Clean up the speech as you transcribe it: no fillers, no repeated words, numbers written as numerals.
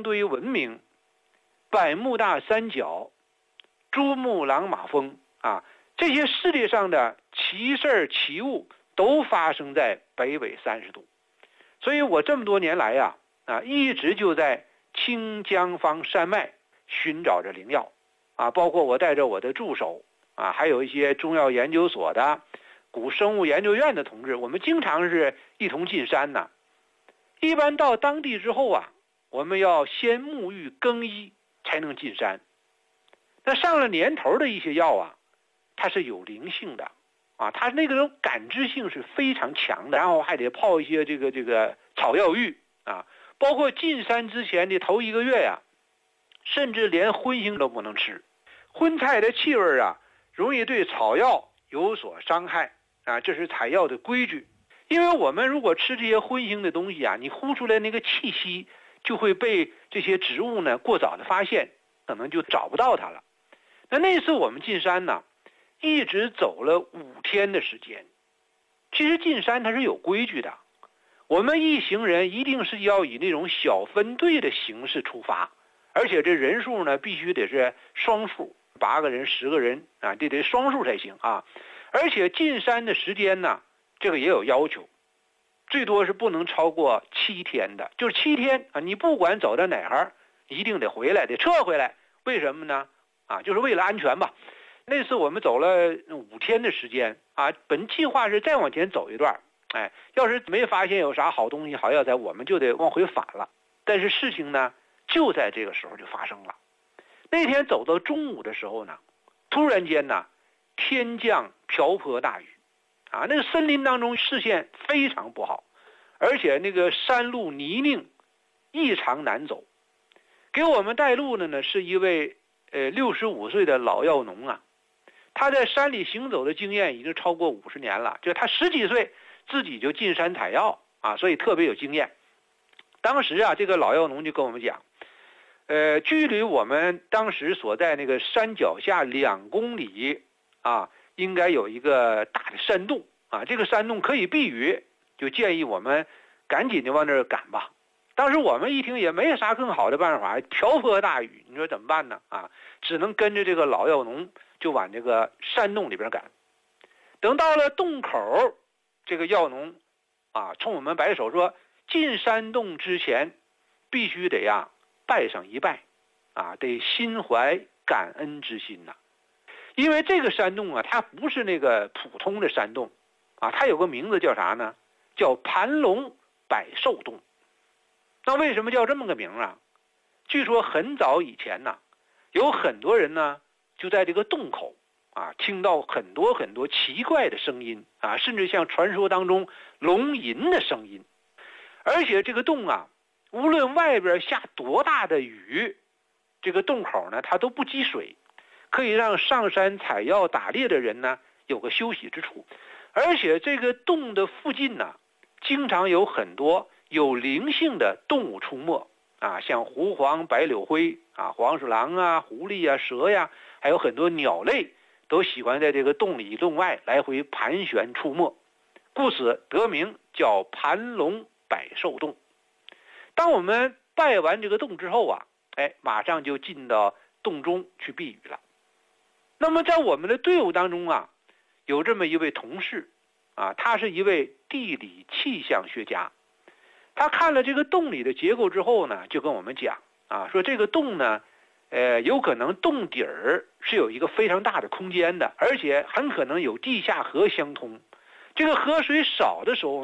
堆文明、百慕大三角、珠穆朗玛峰啊，这些世界上的奇事奇物都发生在北纬30度。所以我这么多年来一直就在清江方山脉寻找着灵药包括我带着我的助手还有一些中药研究所的、古生物研究院的同志，我们经常是一同进山呢。一般到当地之后我们要先沐浴更衣才能进山。那上了年头的一些药它是有灵性的它那种感知性是非常强的，然后还得泡一些这个草药浴包括进山之前的头1个月甚至连荤腥都不能吃。荤菜的气味容易对草药有所伤害这是采药的规矩。因为我们如果吃这些荤腥的东西你呼出来那个气息就会被这些植物呢过早的发现，可能就找不到它了。那次我们进山一直走了5天的时间。其实进山它是有规矩的，我们一行人一定是要以那种小分队的形式出发，而且这人数呢必须得是双数，8个人、10个人得双数才行而且进山的时间呢，这个也有要求，最多是不能超过7天的，就是7天你不管走到哪儿，一定得回来，得撤回来。为什么呢？就是为了安全吧。那次我们走了5天的时间本计划是再往前走一段，要是没发现有啥好东西好药材，我们就得往回返了。但是事情呢就在这个时候就发生了。那天走到中午的时候呢，突然间天降瓢泼大雨那个森林当中视线非常不好，而且那个山路泥泞异常难走。给我们带路的呢是一位65岁的老药农他在山里行走的经验已经超过50年了，就他10几岁自己就进山采药所以特别有经验。当时这个老药农就跟我们讲，距离我们当时所在那个山脚下2公里应该有一个大的山洞这个山洞可以避雨，就建议我们赶紧就往那儿赶吧。当时我们一听也没有啥更好的办法，瓢泼大雨，你说怎么办呢只能跟着这个老药农就往这个山洞里边赶。等到了洞口，这个药农冲我们摆手说，进山洞之前必须得拜上一拜得心怀感恩之心因为这个山洞它不是那个普通的山洞它有个名字叫啥呢？叫盘龙百寿洞。那为什么叫这么个名据说很早以前有很多人就在这个洞口听到很多很多奇怪的声音甚至像传说当中龙吟的声音。而且这个洞无论外边下多大的雨，这个洞口呢它都不积水，可以让上山采药打猎的人呢有个休息之处。而且这个洞的附近经常有很多有灵性的动物出没像狐黄、白柳灰黄鼠狼狐狸蛇还有很多鸟类都喜欢在这个洞里洞外来回盘旋出没，故此得名叫盘龙百寿洞。当我们拜完这个洞之后马上就进到洞中去避雨了。那么在我们的队伍当中有这么一位同事他是一位地理气象学家。他看了这个洞里的结构之后呢，就跟我们讲说这个洞呢有可能洞底儿是有一个非常大的空间的，而且很可能有地下河相通。这个河水少的时候